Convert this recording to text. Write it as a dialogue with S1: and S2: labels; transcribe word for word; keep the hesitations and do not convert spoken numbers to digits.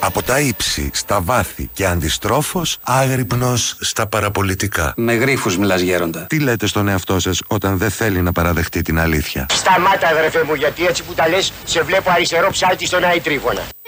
S1: Από τα ύψη στα βάθη και αντιστρόφως άγρυπνος στα παραπολιτικά.
S2: Με γρίφους μιλάς, γέροντα.
S1: Τι λέτε στον εαυτό σας όταν δεν θέλει να παραδεχτεί την αλήθεια?
S3: Σταμάτα, αδερφέ μου, γιατί έτσι που τα λες σε βλέπω αριστερό ψάλτη στον Άη Τρίφωνα.